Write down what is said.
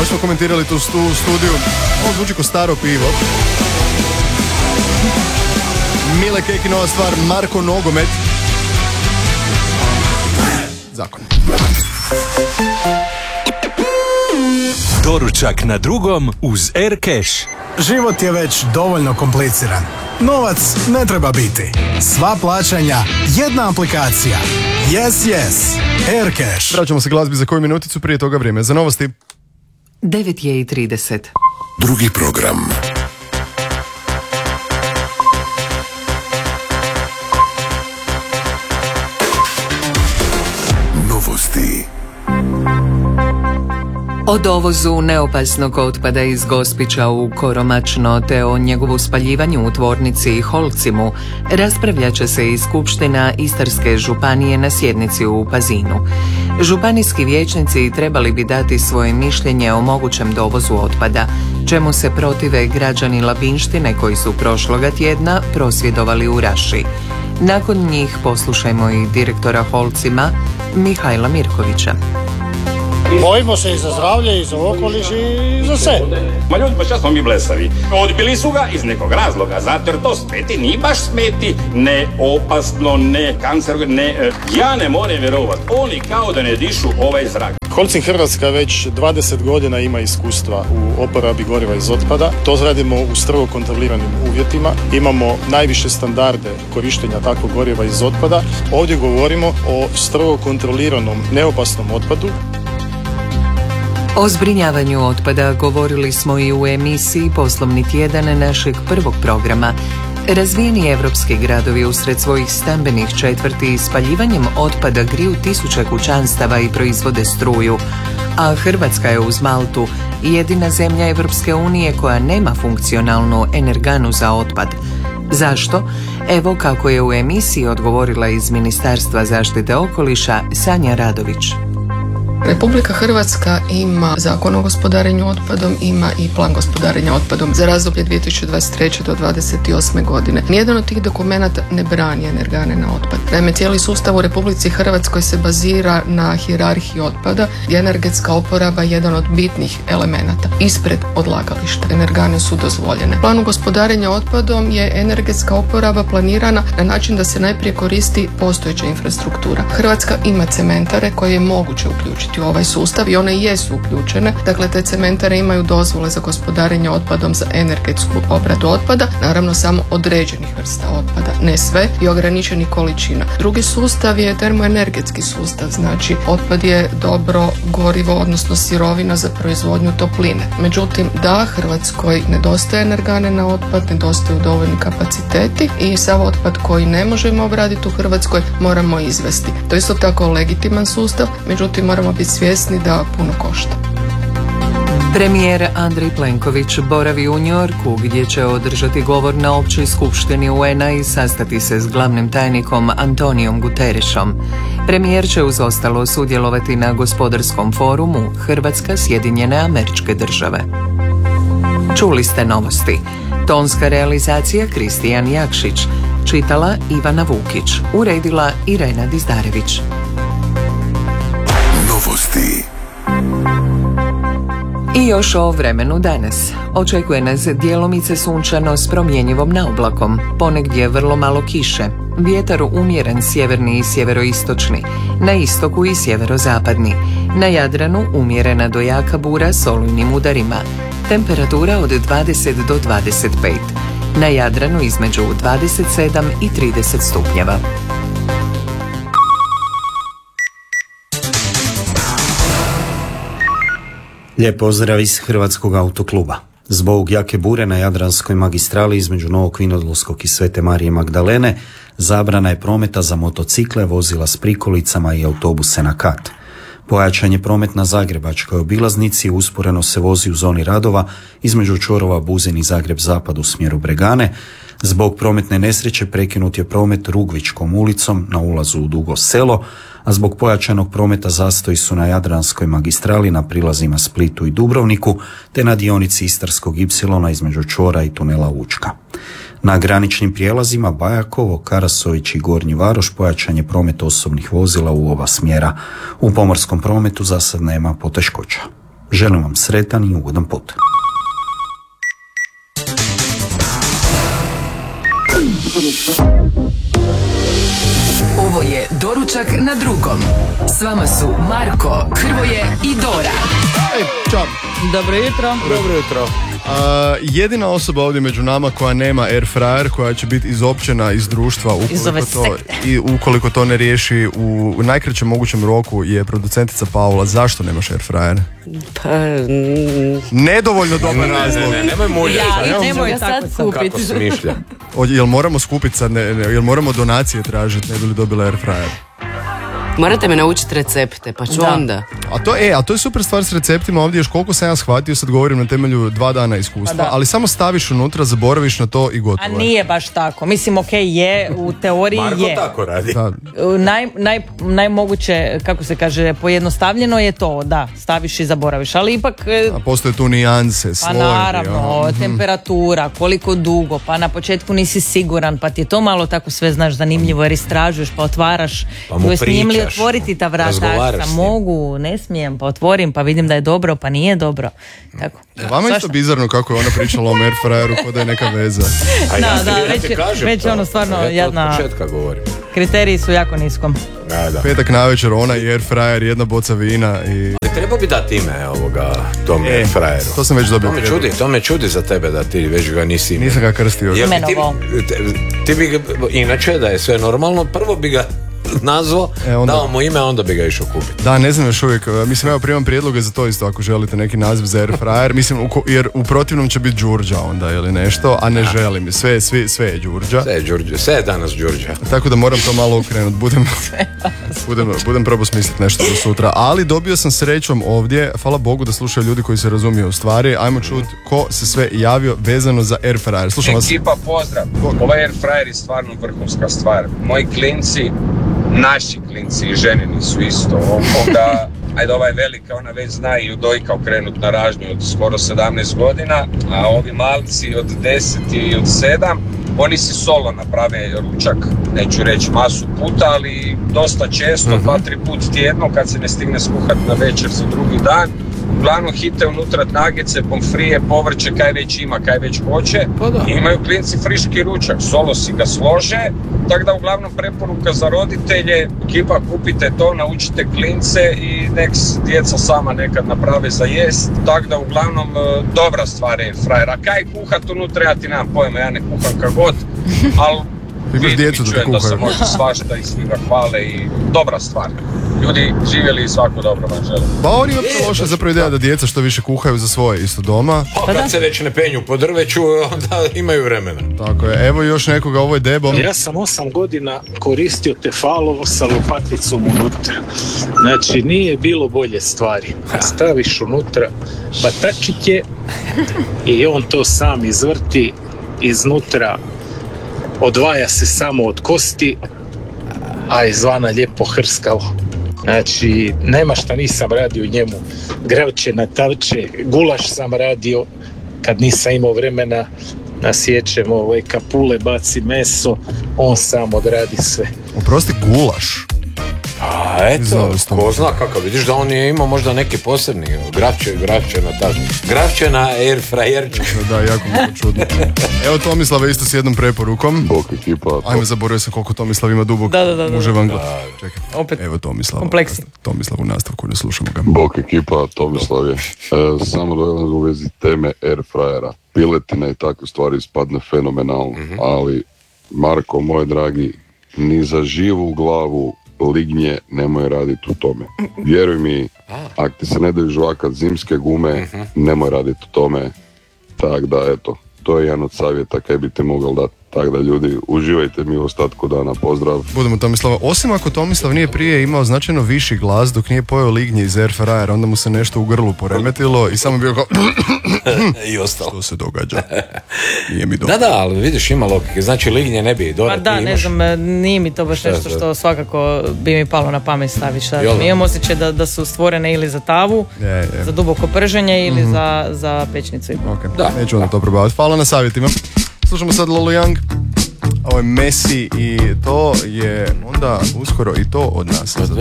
Baš smo komentirali tu studiju. Ovo zvuči ko staro pivo. Mile Kek i nova stvar Marko Nogomet. Zakon. Doručak na drugom uz Aircash. Život je već dovoljno kompliciran. Novac ne treba biti. Sva plaćanja, jedna aplikacija. Yes. Aircash. Vraćamo se glazbi za koju minuticu, prije toga vrijeme za novosti. 9:30. Drugi program. Novosti. O dovozu neopasnog otpada iz Gospića u Koromačno te o njegovu spaljivanju u tvornici Holcimu raspravljat će se i Skupština Istarske županije na sjednici u Pazinu. Županijski vijećnici trebali bi dati svoje mišljenje o mogućem dovozu otpada, čemu se protive građani Labinštine koji su prošloga tjedna prosvjedovali u Raši. Nakon njih poslušajmo i direktora Holcima Mihajla Mirkovića. Bojimo se i za zdravlje, i za okoliš, i za sve. Ma ljudi, pa šta smo mi blesavi? Odbili su ga iz nekog razloga, zato jer to smeti, nije baš smeti, ne opasno, ne kancerogeno, ne... Ja ne moram vjerovat, oni kao da ne dišu ovaj zrak. Holcim Hrvatska već 20 godina ima iskustva u oporabi goriva iz otpada. To radimo u strogo kontroliranim uvjetima. Imamo najviše standarde korištenja takvog goriva iz otpada. Ovdje govorimo o strogo kontroliranom neopasnom otpadu. O zbrinjavanju otpada govorili smo i u emisiji Poslovni tjedan našeg prvog programa. Razvijeni evropski gradovi usred svojih stambenih četvrti spaljivanjem otpada griju tisuće kućanstava i proizvode struju, a Hrvatska je uz Maltu jedina zemlja Evropske unije koja nema funkcionalnu energanu za otpad. Zašto? Evo kako je u emisiji odgovorila iz Ministarstva zaštite okoliša Sanja Radović. Republika Hrvatska ima Zakon o gospodarenju otpadom, ima i plan gospodarenja otpadom za razdoblje 2023. do 2028. godine. Nijedan od tih dokumenata ne brani energane na otpad. Naime, cijeli sustav u Republici Hrvatskoj se bazira na hijerarhiji otpada, gdje je energetska oporaba jedan od bitnih elemenata. Ispred odlagališta energane su dozvoljene. U planu gospodarenja otpadom je energetska oporaba planirana na način da se najprije koristi postojeća infrastruktura. Hrvatska ima cementare koje je moguće uključiti u ovaj sustav i one jesu uključene. Dakle, te cementare imaju dozvole za gospodarenje otpadom za energetsku obradu otpada, naravno samo određenih vrsta otpada, ne sve i ograničenih količina. Drugi sustav je termoenergetski sustav, znači otpad je dobro gorivo, odnosno sirovina za proizvodnju topline. Međutim, da, Hrvatskoj nedostaje energane na otpad, nedostaju dovoljni kapaciteti i sav otpad koji ne možemo obraditi u Hrvatskoj moramo izvesti. To je isto tako legitiman sustav, međutim moramo biti svjesni da puno košta. Premijer Andrej Plenković boravi u Njorku gdje će održati govor na općoj skupštini UN-a i sastati se s glavnim tajnikom Antonijom Guterešom. Premijer će uz ostalo sudjelovati na gospodarskom forumu Hrvatska Sjedinjene Američke Države. Čuli ste novosti. Tonska realizacija Kristijan Jakšić. Čitala Ivana Vukić. Uredila Irena Dizdarević. Novosti. I još o vremenu danas. Očekuje nas djelomice sunčano s promjenjivom naoblakom, ponegdje vrlo malo kiše. Vjetar umjeren sjeverni i sjeveroistočni, na istoku i sjeverozapadni. Na Jadranu umjerena do jaka bura s olujnim udarima. Temperatura od 20 do 25. Na Jadranu između 27 i 30 stupnjeva. Lijep pozdrav iz Hrvatskog autokluba. Zbog jake bure na Jadranskoj magistrali između Novog Vinodolskog i Svete Marije Magdalene zabrana je prometa za motocikle, vozila s prikolicama i autobuse na kat. Pojačan je promet na Zagrebačkoj obilaznici, usporeno se vozi u zoni radova između čvorova Buzin i Zagreb zapad u smjeru Bregane. Zbog prometne nesreće prekinut je promet Rugvičkom ulicom na ulazu u Dugo Selo, a zbog pojačanog prometa zastoji su na Jadranskoj magistrali na prilazima Splitu i Dubrovniku, te na dionici Istarskog ipsilona između čvora i tunela Učka. Na graničnim prijelazima Bajakovo, Karasović i Gornji Varoš pojačan je promet osobnih vozila u oba smjera. U pomorskom prometu za sad nema poteškoća. Želim vam sretan i ugodan put. Ovo je Doručak na drugom. S vama su Marko, Hrvoje i Dora. Ćao. Dobro jutro. Dobro jutro. Jedina osoba ovdje među nama koja nema air fryer, koja će biti izopćena iz društva ukoliko to ne riješi u najkraćem mogućem roku, je producentica Paula. Zašto nemaš air fryer? Nedovoljno dobar razlog. Nemoj muljati. Nemoj sad skupiti. Kako smišlja. Jel moramo skupiti sad, jel moramo donacije tražiti, ne bi li dobila air fryer? Morate me naučiti recepte, pa ću onda. A to je super stvar s receptima ovdje, još koliko sam ja shvatio, sad govorim na temelju 2 dana iskustva, ali samo staviš unutra, zaboraviš na to i gotovo. A nije baš tako. Mislim, je, u teoriji Marko je. tako radi. Najmoguće, kako se kaže, pojednostavljeno je to, da, staviš i zaboraviš, ali ipak... A postoje tu nijanse, slojevi. Pa naravno, temperatura, koliko dugo, pa na početku nisi siguran, pa ti je to malo tako sve, znaš, zanimljivo, jer istražuješ, pa otvaraš, pa mu pričaš. Otvoriti ta vrata, mogu, ne smijem, pa otvorim, pa vidim da je dobro, pa nije dobro. Tako. Vama je isto bizarno kako je ona pričala o air fryeru, kod da je neka veza. Već ono stvarno jadna. Od početka govorim. Kriteriji su jako niskom. Da. Petak navečer, ona i air fryer, jedna boca vina i... Ali treba bi dati ime tom air fryeru. To sam već dobio. To me čudi za tebe da ti već ga nisi ime. Nisam ga krstio. Ti bi ga, inače da je sve normalno, prvo bi ga nazvao, dao mu ime, onda bi ga išao kupiti. Da, ne znam još uvijek. Mislim, evo primam prijedloge za to isto, ako želite neki naziv za air fryer. Mislim, jer u protivnom će biti Đurđa onda ili nešto, a ne želim. Sve je Đurđa. Sve je danas Đurđa. Tako da moram to malo ukrenuti. Budem probao smisliti nešto za sutra. Ali dobio sam srećom ovdje, hvala Bogu da slušaju ljudi koji se razumiju u stvari. Ajmo čuti ko se sve javio vezano za air fryer. Slušam vas. Ekipa, pozdrav. Ovaj air fryer je stvarno vrhunska stvar. Moji klinci, naši klinci i ženini su isto. Ajde, ova je velika, ona već zna i u dojka okrenut na ražnju od skoro 17 godina, a ovi malci od 10 i od 7, oni si solo naprave ručak, neću reći masu puta, ali dosta često, 2-3 put tjedno, kad se ne stigne skuhati na večer za drugi dan. Uglavnom hite unutra nagece, pomfrije, povrće, kaj već ima, kaj već hoće. I imaju klinci friški ručak, solo si ga slože, tako da uglavnom preporuka za roditelje, ekipa, kupite to, naučite klince i nek djeca sama nekad naprave za jest. Tako da uglavnom dobra stvar je frajer. A kaj kuhat unutra, ja ti nemam pojma, ja ne kuham kagod, ali čujem da se može svašta i svi ga hvale i dobra stvar. Ljudi, živjeli i svako dobro vam želim. Pa on ima loša zapravo ideja da djeca što više kuhaju za svoje isto doma. Pa kad se već ne penju po drveću, onda imaju vremena. Tako je, evo još nekoga, ovo je Debo. Ja sam 8 godina koristio Tefalovo sa lopaticom unutra. Znači, nije bilo bolje stvari. Staviš unutra batačiće i on to sam izvrti iznutra. Odvaja se samo od kosti, a izvana lijepo hrskavo. Znači, nema šta nisam radio njemu. Grevče na tavče, gulaš sam radio kad nisam imao vremena. Nasječem kapule, baci meso, on sam odradi sve. Oprosti, gulaš? A eto, ko zna kakav, vidiš da on je imao možda neki posebni gravče na air fryerču. Da, jako mi čudno. Evo Tomislava isto s jednom preporukom. Bok ekipa. Ajme, zaboravio sam koliko Tomislav ima dubok muževan glas. Čekaj, opet evo Tomislav. Kompleksni. Tomislav u nastavku, ne slušamo ga. Bok ekipa, Tomislav je. Samo da u vezi teme air fryera. Piletina i takve stvari ispadne fenomenalno, ali Marko, moj dragi, ni za živu glavu lignje nemoj raditi u tome. Vjeruj mi, ako ti se ne daju žvakat zimske gume, nemoj raditi u tome. Tako da, eto, to je jedan od savjeta kaj bi ti mogao dati. Tako da, ljudi, uživajte mi u ostatku dana. Pozdrav. Budemo Tomislava. Osim ako Tomislav nije prije imao značajno viši glas dok nije pojeo lignje iz air fryera, onda mu se nešto u grlu poremetilo i samo bio kao i ostalo. Što se događa? Nije mi dobro. Da, ali vidiš, ima logike. Znači, lignje ne bi Dora. Pa da, ne znam, nije mi to baš nešto što svakako bi mi palo na pamet staviti. Imam osjećaj da su stvorene ili za tavu, za duboko prženje ili za pečnicu. Okay. Neću onda to probaviti. Hvala na savjetima. Slušamo sad Lolo Young. Ovo je Messi i to je onda uskoro i to od nas.